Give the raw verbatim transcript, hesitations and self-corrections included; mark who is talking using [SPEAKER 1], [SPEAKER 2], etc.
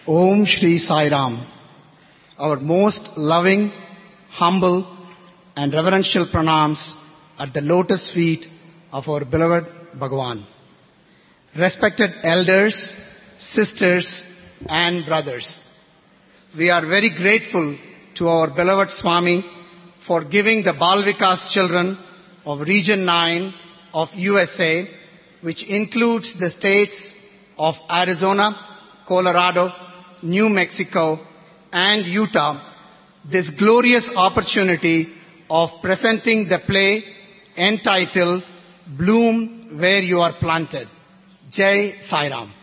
[SPEAKER 1] Om Shri Sai Ram. Our most loving, humble and reverential pranams at the lotus feet of our beloved Bhagavan. Respected elders, sisters and brothers, we are very grateful to our beloved Swami for giving the Bal Vikas children of Region nine of U S A, which includes the states of Arizona, Colorado, New Mexico and Utah, this glorious opportunity of presenting the play entitled Bloom Where You Are Planted. Jai Sai Ram.